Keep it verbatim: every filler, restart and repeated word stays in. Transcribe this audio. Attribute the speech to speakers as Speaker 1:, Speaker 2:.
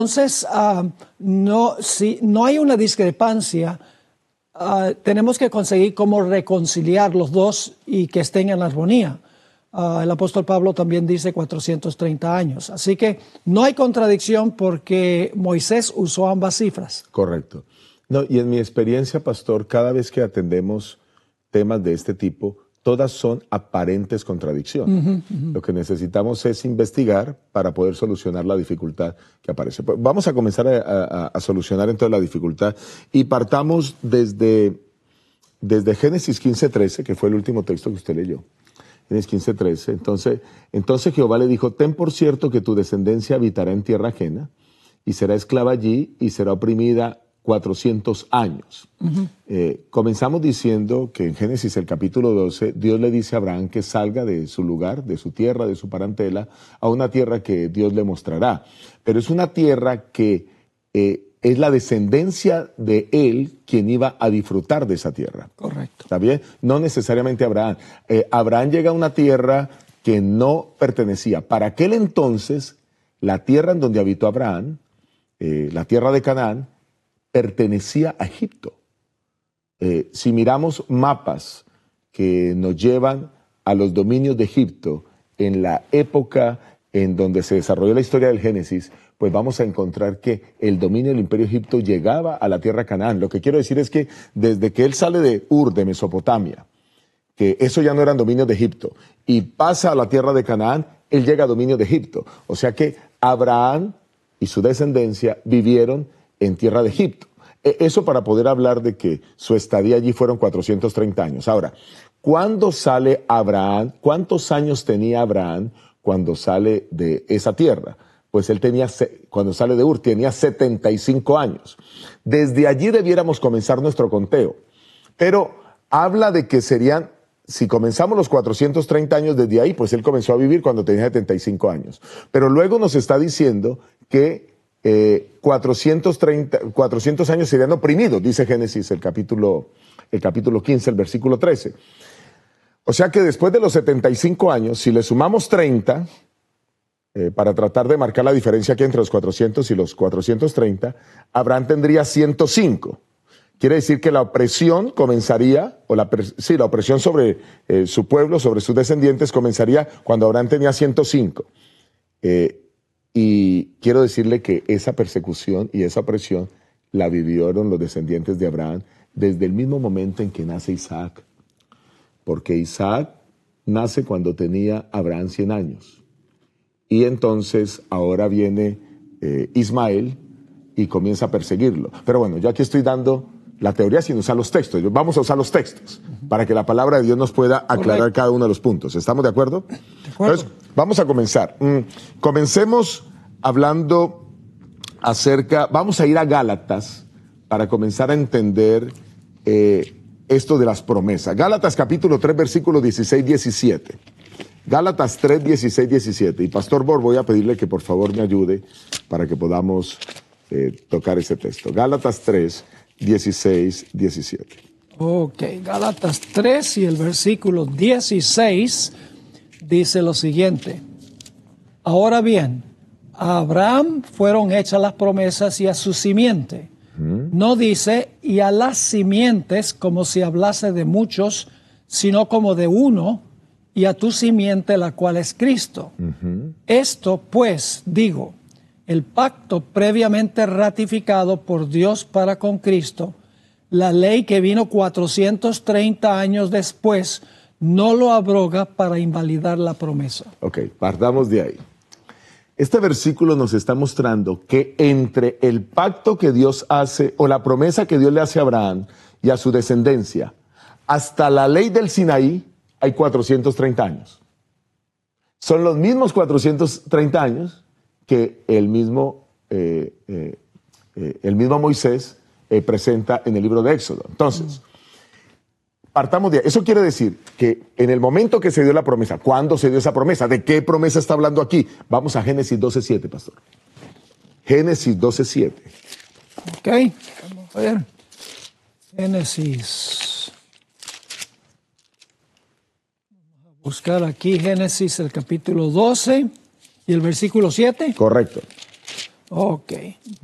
Speaker 1: Entonces, uh, no, si no hay una discrepancia, uh, tenemos que conseguir cómo reconciliar los dos y que estén en armonía. Uh, el apóstol Pablo también dice cuatrocientos treinta años. Así que no hay contradicción porque Moisés usó ambas cifras.
Speaker 2: Correcto. No, y en mi experiencia, pastor, cada vez que atendemos temas de este tipo, todas son aparentes contradicciones. Uh-huh, uh-huh. Lo que necesitamos es investigar para poder solucionar la dificultad que aparece. Pues vamos a comenzar a, a, a solucionar entonces la dificultad y partamos desde, desde Génesis quince trece, que fue el último texto que usted leyó. Génesis quince trece. Entonces, entonces Jehová le dijo, ten por cierto que tu descendencia habitará en tierra ajena y será esclava allí y será oprimida cuatrocientos años. Uh-huh. Eh, comenzamos diciendo que en Génesis el capítulo doce, Dios le dice a Abraham que salga de su lugar, de su tierra, de su parentela, a una tierra que Dios le mostrará. Pero es una tierra que eh, es la descendencia de él quien iba a disfrutar de esa tierra.
Speaker 1: Correcto.
Speaker 2: ¿Está bien? No necesariamente Abraham. Eh, Abraham llega a una tierra que no pertenecía. Para aquel entonces, la tierra en donde habitó Abraham, eh, la tierra de Canaán, pertenecía a Egipto. Eh, si miramos mapas que nos llevan a los dominios de Egipto en la época en donde se desarrolló la historia del Génesis, pues vamos a encontrar que el dominio del imperio Egipto llegaba a la tierra Canaán. Lo que quiero decir es que desde que él sale de Ur, de Mesopotamia, que eso ya no eran dominios de Egipto, y pasa a la tierra de Canaán, él llega a dominio de Egipto. O sea que Abraham y su descendencia vivieron en tierra de Egipto. Eso para poder hablar de que su estadía allí fueron cuatrocientos treinta años. Ahora, ¿cuándo sale Abraham? ¿Cuántos años tenía Abraham cuando sale de esa tierra? Pues él tenía, cuando sale de Ur, tenía setenta y cinco años. Desde allí debiéramos comenzar nuestro conteo. Pero habla de que serían, si comenzamos los cuatrocientos treinta años desde ahí, pues él comenzó a vivir cuando tenía setenta y cinco años. Pero luego nos está diciendo que Eh, cuatrocientos treinta, cuatrocientos años serían oprimidos, dice Génesis, el capítulo, el capítulo quince, el versículo trece. O sea que después de los setenta y cinco años, si le sumamos treinta, eh, para tratar de marcar la diferencia que hay entre los cuatrocientos y los cuatrocientos treinta, Abraham tendría ciento cinco. Quiere decir que la opresión comenzaría, o la, sí, la opresión sobre eh, su pueblo, sobre sus descendientes, comenzaría cuando Abraham tenía ciento cinco. Eh, Y quiero decirle que esa persecución y esa opresión la vivieron los descendientes de Abraham desde el mismo momento en que nace Isaac. Porque Isaac nace cuando tenía Abraham cien años. Y entonces ahora viene eh, Ismael y comienza a perseguirlo. Pero bueno, yo aquí estoy dando la teoría sin usar los textos. Vamos a usar los textos uh-huh. para que la palabra de Dios nos pueda aclarar Correcto. Cada uno de los puntos. ¿Estamos de acuerdo?
Speaker 1: De acuerdo.
Speaker 2: Entonces, vamos a comenzar. Mm, comencemos hablando acerca, vamos a ir a Gálatas para comenzar a entender eh, esto de las promesas. Gálatas capítulo tres, versículos dieciséis, diecisiete. Gálatas tres, dieciséis, diecisiete. Y Pastor Bor, voy a pedirle que por favor me ayude para que podamos eh, tocar ese texto. Gálatas tres, dieciséis, diecisiete.
Speaker 1: Ok, Gálatas tres y el versículo dieciséis dice lo siguiente. Ahora bien, a Abraham fueron hechas las promesas y a su simiente. Uh-huh. No dice y a las simientes como si hablase de muchos, sino como de uno, y a tu simiente la cual es Cristo. Uh-huh. Esto pues, digo, el pacto previamente ratificado por Dios para con Cristo, la ley que vino cuatrocientos treinta años después, no lo abroga para invalidar la promesa.
Speaker 2: Ok, partamos de ahí. Este versículo nos está mostrando que entre el pacto que Dios hace, o la promesa que Dios le hace a Abraham y a su descendencia, hasta la ley del Sinaí, hay cuatrocientos treinta años. Son los mismos cuatrocientos treinta años que el mismo, eh, eh, eh, el mismo Moisés eh, presenta en el libro de Éxodo. Entonces, partamos de ahí. Eso quiere decir que en el momento que se dio la promesa, ¿cuándo se dio esa promesa? ¿De qué promesa está hablando aquí? Vamos a Génesis doce siete, pastor. Génesis doce siete.
Speaker 1: Ok, vamos a ver. Génesis. Vamos a buscar aquí Génesis, el capítulo doce y el versículo siete.
Speaker 2: Correcto.
Speaker 1: Ok.